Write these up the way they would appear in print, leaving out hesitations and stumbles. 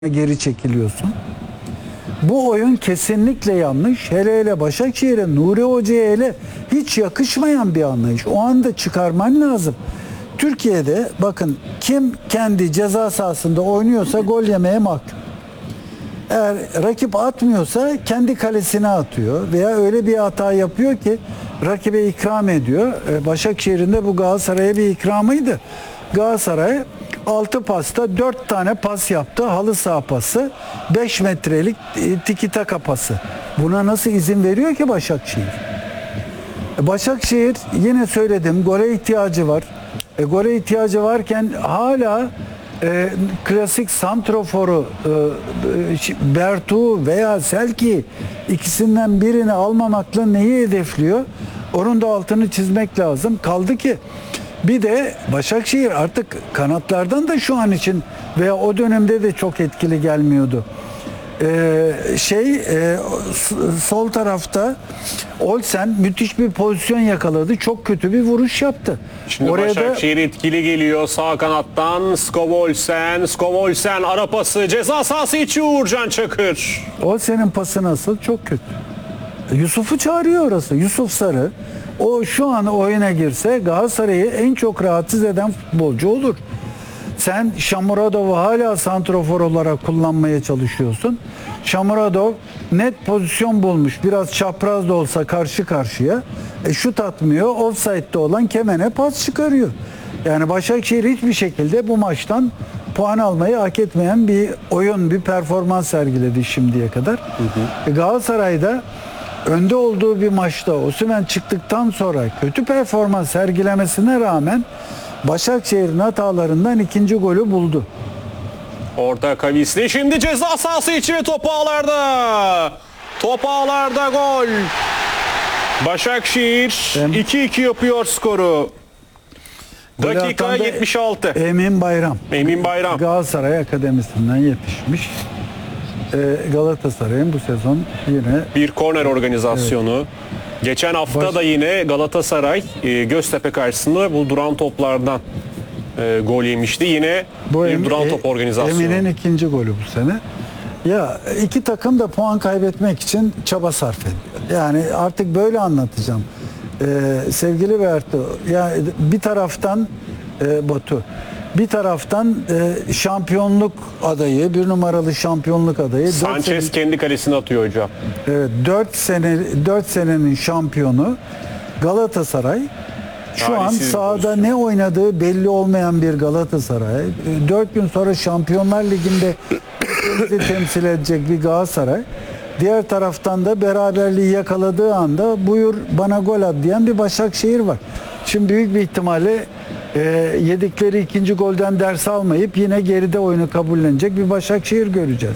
geri çekiliyorsun. Bu oyun kesinlikle yanlış. Hele hele Başakşehir'e, Nuri Hoca'ya hele hiç yakışmayan bir anlayış. O anda çıkarman lazım. Türkiye'de bakın kim kendi ceza sahasında oynuyorsa gol yemeye mahkum. Eğer rakip atmıyorsa kendi kalesine atıyor veya öyle bir hata yapıyor ki rakibe ikram ediyor. Başakşehir'in de bu Galatasaray'a bir ikramıydı. Galatasaray 6 pasta 4 tane pas yaptı. Halı saha pası, 5 metrelik tiki taka pası. Buna nasıl izin veriyor ki Başakşehir? Başakşehir yine söyledim gole ihtiyacı var. Gole ihtiyacı varken hala klasik santroforu Bertu veya Selki ikisinden birini almamakla neyi hedefliyor? Onun da altını çizmek lazım. Kaldı ki bir de Başakşehir artık kanatlardan da şu an için veya o dönemde de çok etkili gelmiyordu. Sol tarafta Olsen müthiş bir pozisyon yakaladı. Çok kötü bir vuruş yaptı. Şimdi oraya Başakşehir etkili geliyor sağ kanattan. Skov-Olsen ara pası ceza sahası içi Uğurcan Çakır. Olsen'in pası nasıl? Çok kötü. Yusuf'u çağırıyor orası. Yusuf Sarı. O şu an oyuna girse Galatasaray'ı en çok rahatsız eden futbolcu olur. Sen Shomurodov'u hala santrofor olarak kullanmaya çalışıyorsun. Shomurodov net pozisyon bulmuş. Biraz çapraz da olsa karşı karşıya. Şut atmıyor. Offside'de olan Kemen'e pas çıkarıyor. Yani Başakşehir hiçbir şekilde bu maçtan puan almayı hak etmeyen bir oyun, bir performans sergiledi şimdiye kadar. Galatasaray'da önde olduğu bir maçta Osimhen çıktıktan sonra kötü performans sergilemesine rağmen Başakşehir'in hatalarından ikinci golü buldu. Orta kavisli şimdi ceza sahası içi ve top ağlarda. Top ağlarda gol. Başakşehir 2-2 yapıyor skoru. Dakika 76. Emin Bayram. Emin Bayram. Galatasaray Akademisi'nden yetişmiş. Galatasaray'ın bu sezon yine Bir korner organizasyonu. Evet. Geçen hafta da yine Galatasaray Göztepe karşısında bu duran toplardan gol yemişti. Yine bir duran top organizasyonu. Emin'in ikinci golü bu sene. Ya iki takım da puan kaybetmek için çaba sarf ediyor. Yani artık böyle anlatacağım. Sevgili Bertu, yani bir taraftan Batu, bir taraftan şampiyonluk adayı, bir numaralı şampiyonluk adayı. Sanchez kendi kalesine atıyor hocam. Evet, 4 senenin şampiyonu Galatasaray. Şu an sahada ne oynadığı belli olmayan bir Galatasaray. 4 gün sonra Şampiyonlar Ligi'nde temsil edecek bir Galatasaray. Diğer taraftan da beraberliği yakaladığı anda buyur bana gol at diyen bir Başakşehir var. Şimdi büyük bir ihtimalle yedikleri ikinci golden ders almayıp yine geride oyunu kabullenecek bir Başakşehir göreceğiz.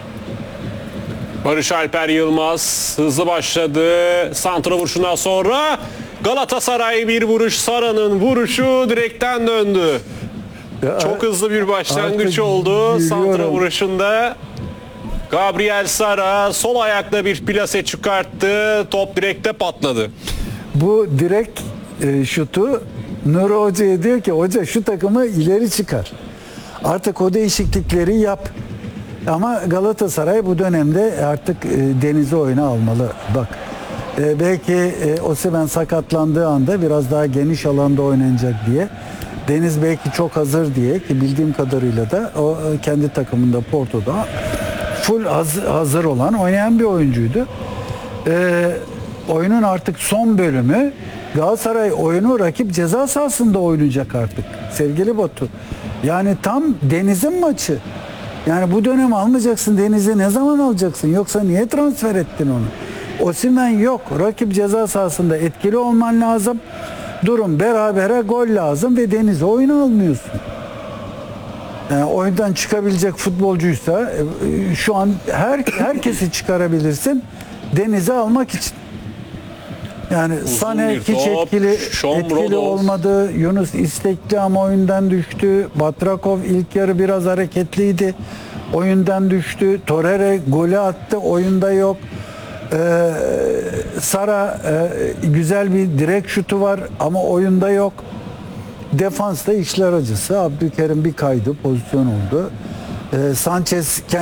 Barış Alper Yılmaz hızlı başladı. Santra vuruşundan sonra Galatasaray bir vuruş. Sara'nın vuruşu direkten döndü. Ya, çok hızlı bir başlangıç oldu. Santra vuruşunda Gabriel Sara sol ayakla bir plase çıkarttı. Top direkte patladı. Bu direkt şutu Nuri Hoca'ya diyor ki hoca şu takımı ileri çıkar. Artık o değişiklikleri yap. Ama Galatasaray bu dönemde artık Deniz'i oyuna almalı. Bak belki Osimhen sakatlandığı anda biraz daha geniş alanda oynanacak diye. Deniz belki çok hazır diye ki bildiğim kadarıyla da o kendi takımında Porto'da full hazır olan oynayan bir oyuncuydu. Oyunun artık son bölümü Galatasaray oyunu rakip ceza sahasında oynayacak artık. Sevgili Batu. Yani tam Deniz'in maçı. Yani bu dönem almayacaksın Deniz'i ne zaman alacaksın? Yoksa niye transfer ettin onu? Osimhen yok. Rakip ceza sahasında etkili olman lazım. Durum berabere gol lazım ve Deniz'i oyuna almıyorsun. Yani oyundan çıkabilecek futbolcuysa şu an herkesi çıkarabilirsin Deniz'i almak için. Yani Sané hiç etkili olmadı. Yunus istekli ama oyundan düştü. Batrakov ilk yarı biraz hareketliydi. Oyundan düştü. Torreira golü attı. Oyunda yok. Sara güzel bir direkt şutu var ama oyunda yok. Defansta işler acısı. Abdülkerim bir kaydı. Pozisyon oldu. Sanchez